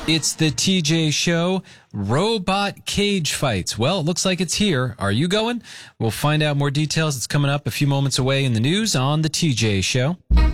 It's the TJ Show, robot cage fights. Well, it looks like it's here. Are you going? We'll find out more details. It's coming up a few moments away in the news on the TJ Show.